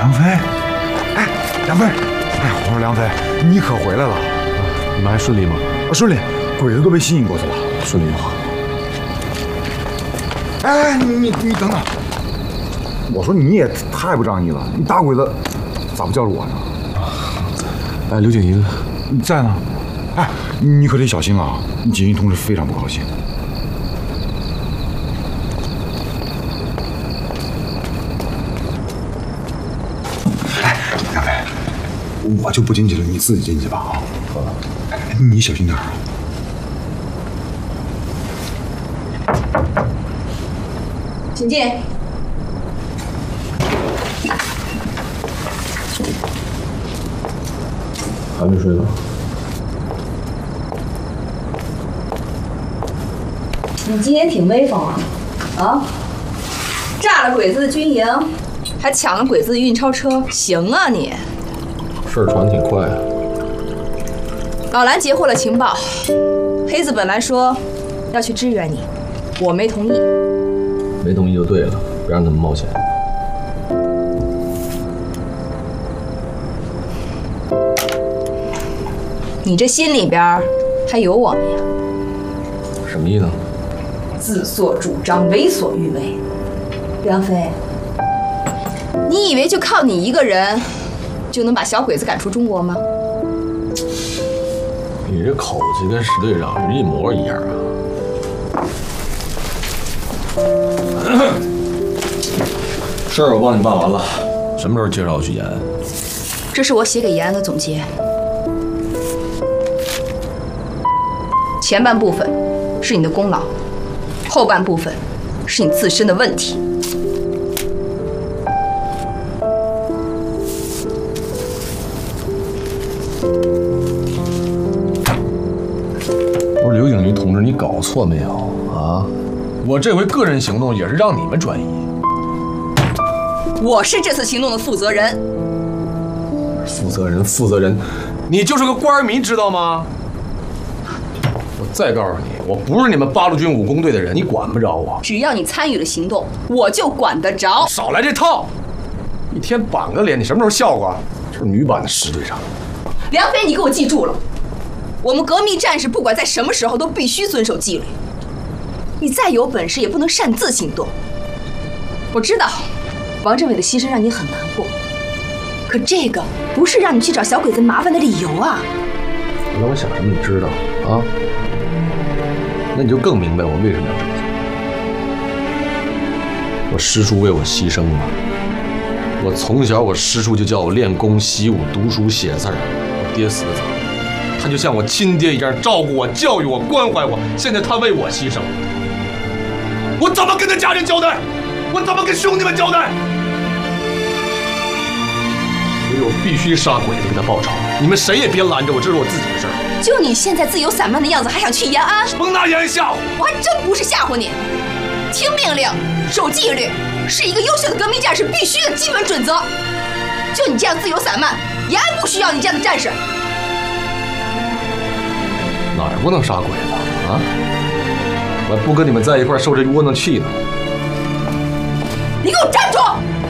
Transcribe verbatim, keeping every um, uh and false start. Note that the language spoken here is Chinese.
梁飞，哎，梁飞，哎，我说梁飞，你可回来了， 你们还顺利吗？ 啊，顺利，鬼子都被吸引过去了， 顺利就好。 哎，你你你等等，我说你也太不仗义了，你打鬼子咋不叫着我呢？ 哎，刘景云你在呢，哎，你可得小心啊，锦衣同志非常不高兴。哎，梁飞，我就不进去了，你自己进去吧啊。哎，你小心点啊。 请进。 还没睡呢。 你今天挺威风啊！啊，炸了鬼子的军营，还抢了鬼子的运钞车，行啊你！ 事儿传挺快啊。 老蓝截获了情报，黑子本来说要去支援你，我没同意。 没同意就对了，别让他们冒险。 你这心里边还有我们呀？ 什么意思？ 自作主张，为所欲为。梁飞，你以为就靠你一个人就能把小鬼子赶出中国吗？ 你这口气跟石队长是一模一样啊！事儿我帮你办完了，什么时候介绍我去延安？ 这是我写给延安的总结。前半部分是你的功劳，后半部分是你自身的问题。 不是刘景瑜同志，你搞错没有啊？我这回个人行动也是让你们转移。 我是这次行动的负责人。 负责人，负责人，你就是个官迷，知道吗？我再告诉你，我不是你们八路军武工队的人，你管不着我。 只要你参与了行动，我就管得着。 少来这套！一天板个脸，你什么时候笑过？这是女版的石队长。 梁飞，你给我记住了，我们革命战士不管在什么时候都必须遵守纪律。你再有本事也不能擅自行动。我知道，王政委的牺牲让你很难过，可这个不是让你去找小鬼子麻烦的理由啊！ 我让我想什么，你知道啊？那你就更明白我为什么要这么做。我师叔为我牺牲了，我从小我师叔就叫我练功习武、读书写字儿。我爹死得早，他就像我亲爹一样照顾我、教育我、关怀我。现在他为我牺牲，我怎么跟他家人交代？我怎么跟兄弟们交代？所以我必须杀鬼子给他报仇。你们谁也别拦着我，这是我自己的事儿。 就你现在自由散漫的样子，还想去延安？ 甭拿延安吓唬我！ 我还真不是吓唬你。听命令，守纪律，是一个优秀的革命战士必须的基本准则。就你这样自由散漫，延安不需要你这样的战士。 哪儿不能杀鬼子啊？我还不跟你们在一块儿受这窝囊气呢。 你给我站住！